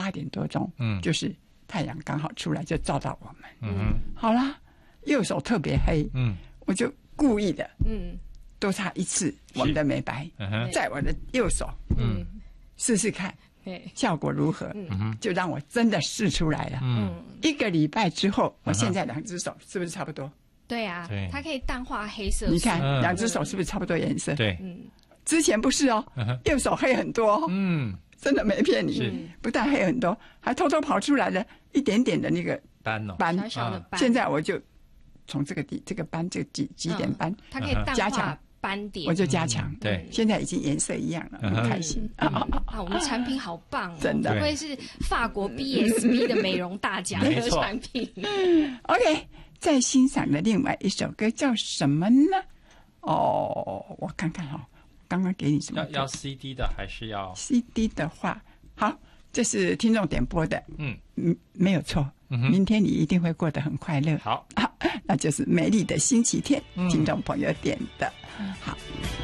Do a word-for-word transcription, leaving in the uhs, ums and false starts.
八点多钟，嗯，就是太阳刚好出来就照到我们， 嗯， 好啦，右手特别黑，嗯，我就故意的，嗯，多擦一次我们的美白，在我的右手，嗯，试试看。效果如何？嗯，就让我真的试出来了。嗯，一个礼拜之后，我现在两只手是不是差不多？ 对啊，它可以淡化黑色素。 你看，两只手是不是差不多颜色？ 对， 嗯， 之前不是哦，右手黑很多。嗯，真的没骗你，不但黑很多，还偷偷跑出来了一点点的那个斑哦， 斑， 小小的斑。 现在我就从这个底这个斑，这几几点斑， 它可以淡化斑点， 我就加强。 对， 现在已经颜色一样了，很开心啊！我们产品好棒， 真的， 不会是法国 B S B 的美容大奖的产品。 OK， 再欣赏的另外一首歌叫什么呢？哦，我看看哈，刚刚给你什么？ 要要 C D 的还是要 C D 的话，好，这是听众点播的，嗯嗯，没有错。明天你一定会过得很快乐。 好， 那就是美丽的星期天，听众朋友点的。好。